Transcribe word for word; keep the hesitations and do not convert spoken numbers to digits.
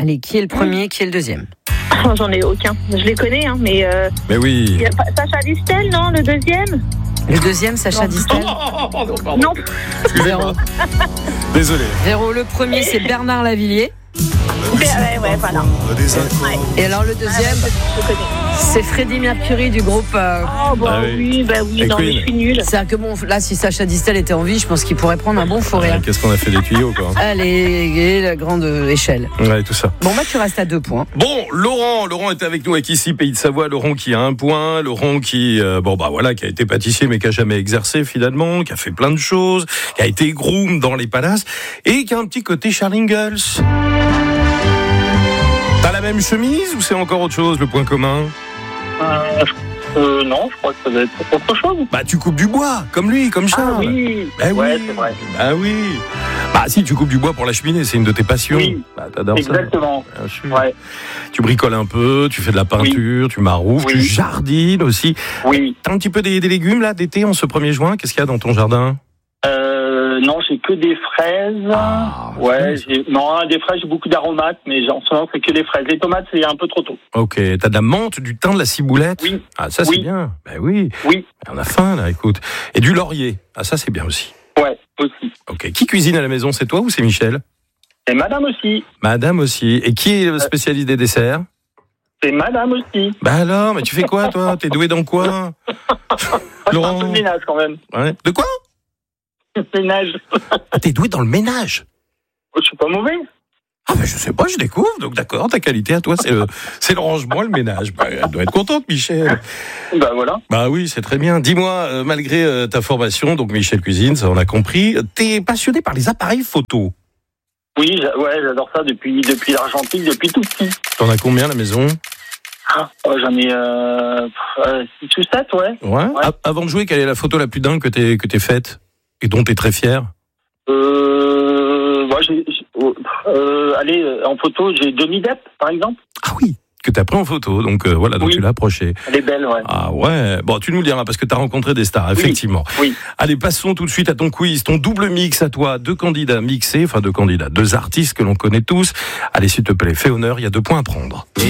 Allez, qui est le premier, qui est le deuxième? J'en ai aucun. Je les connais, hein, mais. Euh, Mais oui. il y a pas- Sacha Distel, non, le deuxième? Le deuxième, Sacha Non. Distel. Non. Véro. Désolé. Véro, le premier, c'est Bernard Lavillier. Ben, ouais, ouais, voilà. Ouais. Et alors, le deuxième, Je connais. c'est Freddie Mercury du groupe. euh, Oh, bah Ah oui. oui, bah oui, Et non, mais Queen. je suis nulle. C'est-à-dire que bon, là, si Sacha Distel était en vie, je pense qu'il pourrait prendre un bon fou Ouais, rire. Qu'est-ce qu'on a fait des tuyaux, quoi. Allez, et la grande échelle. Ouais, tout ça. Bon, bah, tu restes à deux points. Bon, Laurent, Laurent est avec nous avec ici Pays de Savoie. Laurent qui a un point, Laurent qui, euh, bon bah voilà, qui a été pâtissier mais qui a jamais exercé finalement, qui a fait plein de choses, qui a été groom dans les palaces et qui a un petit côté Charles Ingalls. T'as la même chemise ou c'est encore autre chose le point commun? Euh, euh, non, je crois que ça doit être autre chose. Bah tu coupes du bois, comme lui, comme Charles. Ah oui, Bah oui. ouais, c'est vrai. Bah oui. Bah si tu coupes du bois pour la cheminée, c'est une de tes passions. Oui. Bah t'adores ça. Exactement. Bien sûr. Ouais. Tu bricoles un peu, tu fais de la peinture, tu maroufles, Oui. tu jardines aussi. Oui. T'as un petit peu des, des légumes là d'été en ce premier juin. Qu'est-ce qu'il y a dans ton jardin? Euh, non, j'ai que des fraises. Ah, ouais, fraises. j'ai, non, des fraises, j'ai beaucoup d'aromates, mais en ce moment, c'est que des fraises. Les tomates, c'est un peu trop tôt. Ok, t'as de la menthe, du thym, de la ciboulette. Oui. Ah ça c'est Oui. bien. Ben oui. Oui. On a faim là, écoute. Et du laurier. Ah ça c'est bien aussi. Ouais, aussi. Ok. Qui cuisine à la maison? C'est toi ou c'est Michel? Et madame aussi. Madame aussi. Et qui est le spécialiste des desserts? C'est madame aussi. Bah alors, mais tu fais quoi toi? T'es doué dans quoi? Moi, je fais un peu de ménage quand même. Ouais. De quoi? Ménage. Ah t'es doué dans le ménage. Je suis pas mauvais. Ah ben je sais pas, je découvre. Donc d'accord, ta qualité à toi c'est le, c'est le rangement, le ménage. Bah, elle doit être contente Michel. Bah voilà. Bah oui, c'est très bien. Dis-moi, euh, malgré euh, ta formation, donc Michel Cuisine, ça on a compris, t'es passionné par les appareils photo. Oui, j'a- ouais, j'adore ça depuis, depuis l'argentique, depuis tout petit. T'en as combien à la maison? Ah, oh, j'en ai euh, six ou sept, ouais. Ouais. Ouais. A- Avant de jouer, quelle est la photo la plus dingue que t'aies que t'aies faite et dont t'es très fier? Euh, moi, j'ai, j'ai- euh, allez, en photo, j'ai Johnny Depp, par exemple. Ah oui, que t'as pris en photo, donc euh, voilà, donc Oui. tu l'as approché. Elle est belle, ouais. Ah ouais, bon, tu nous le diras parce que t'as rencontré des stars, effectivement. Oui. Allez, passons tout de suite à ton quiz, ton double mix à toi, deux candidats mixés, enfin deux candidats, deux artistes que l'on connaît tous. Allez, s'il te plaît, fais honneur, il y a deux points à prendre.